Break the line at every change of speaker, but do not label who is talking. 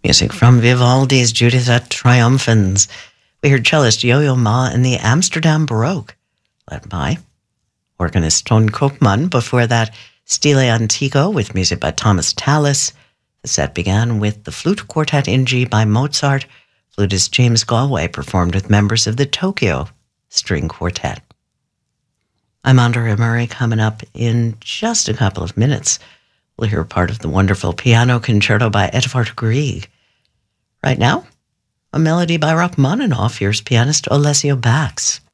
Music from Vivaldi's Judith et Triumphans. We heard cellist Yo-Yo Ma in the Amsterdam Baroque, led by organist Ton Koopman. Before that, Stile Antico with music by Thomas Tallis. The set began with the Flute Quartet in G by Mozart. Flutist James Galway performed with members of the Tokyo String Quartet. I'm Andrea Murray. Coming up in just a couple of minutes, we'll hear part of the wonderful piano concerto by Edvard Grieg. Right now, a melody by Rachmaninoff. Here's pianist Olesio Bax.